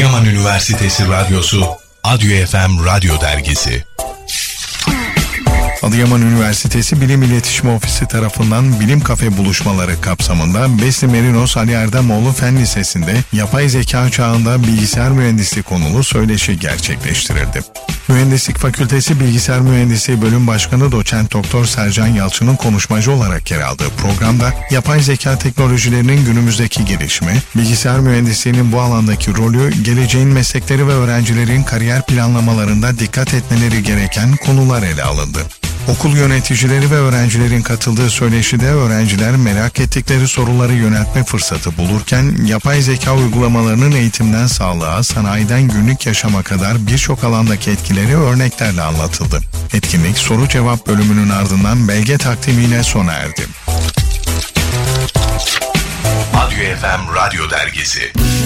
Adıyaman Üniversitesi Radyosu, Adyo FM Radyo Dergisi. Adıyaman Üniversitesi Bilim İletişim Ofisi tarafından Bilim Kafe buluşmaları kapsamında Besni Merinos Ali Erdemoğlu Fen Lisesi'nde yapay zeka çağında bilgisayar mühendisliği konulu söyleşi gerçekleştirildi. Mühendislik Fakültesi Bilgisayar Mühendisliği Bölüm Başkanı Doçent Doktor Sercan Yalçın'ın konuşmacı olarak yer aldığı programda yapay zeka teknolojilerinin günümüzdeki gelişimi, bilgisayar mühendisliğinin bu alandaki rolü, geleceğin meslekleri ve öğrencilerin kariyer planlamalarında dikkat etmeleri gereken konular ele alındı. Okul yöneticileri ve öğrencilerin katıldığı söyleşide öğrenciler merak ettikleri soruları yöneltme fırsatı bulurken yapay zeka uygulamalarının eğitimden sağlığa, sanayiden günlük yaşama kadar birçok alandaki etkileri örneklerle anlatıldı. Etkinlik soru-cevap bölümünün ardından belge takdimiyle sona erdi. Adyo FM Radyo Dergisi.